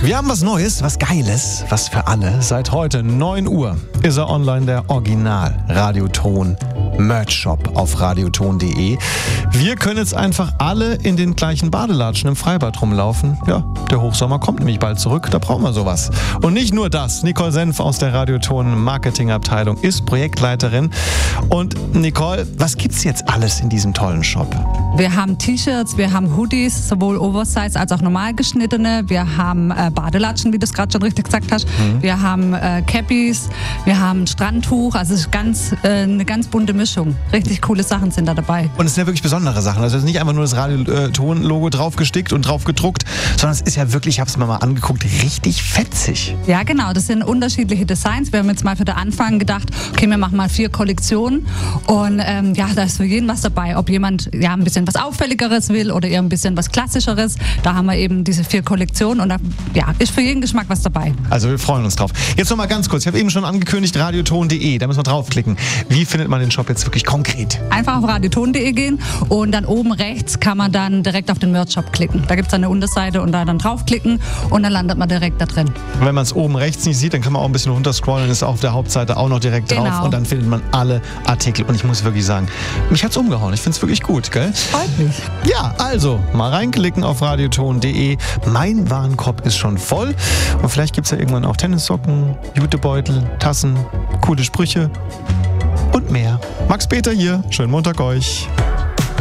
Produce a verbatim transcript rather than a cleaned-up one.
Wir haben was Neues, was Geiles, was für alle. Seit heute neun Uhr ist er online, der Original Radioton Merch-Shop auf radioton punkt de. Wir können jetzt einfach alle in den gleichen Badelatschen im Freibad rumlaufen. Ja, der Hochsommer kommt nämlich bald zurück, da brauchen wir sowas. Und nicht nur das, Nicole Senf aus der Radioton Marketingabteilung ist Projektleiterin. Und Nicole, was gibt's jetzt alles in diesem tollen Shop? Wir haben T-Shirts, wir haben Hoodies, sowohl Oversize als auch normal geschnittene. Wir haben äh, Badelatschen, wie du es gerade schon richtig gesagt hast. Mhm. Wir haben äh, Cappies, wir haben ein Strandtuch. Also es ist ganz, äh, eine ganz bunte Mischung. Richtig coole Sachen sind da dabei. Und es sind ja wirklich besondere Sachen. Also es ist nicht einfach nur das Radioton-Logo draufgestickt und drauf gedruckt, sondern es ist ja wirklich, ich habe es mir mal angeguckt, richtig fetzig. Ja, genau. Das sind unterschiedliche Designs. Wir haben jetzt mal für den Anfang gedacht, okay, wir machen mal vier Kollektionen. Und ähm, ja, da ist für jeden was dabei. Ob jemand ja ein bisschen was Auffälligeres will oder eher ein bisschen was Klassischeres. Da haben wir eben diese vier Kollektionen und da ja, ist für jeden Geschmack was dabei. Also wir freuen uns drauf. Jetzt noch mal ganz kurz. Ich habe eben schon angekündigt, radioton punkt de. Da müssen wir draufklicken. Wie findet man den Shop jetzt wirklich konkret? Einfach auf radioton punkt de gehen und dann oben rechts kann man dann direkt auf den Merch-Shop klicken. Da gibt es eine Unterseite und da dann draufklicken und dann landet man direkt da drin. Wenn man es oben rechts nicht sieht, dann kann man auch ein bisschen runterscrollen und ist auf der Hauptseite auch noch direkt genau. drauf und dann findet man alle Artikel. Und ich muss wirklich sagen, mich hat's umgehauen. Ich finde es wirklich gut, gell? Freut mich. Ja, also mal reinklicken auf radioton punkt de. Mein Warenkorb ist schon voll und vielleicht gibt es ja irgendwann auch Tennissocken, Jutebeutel, Tassen, coole Sprüche und mehr. Max Peter hier. Schönen Montag euch.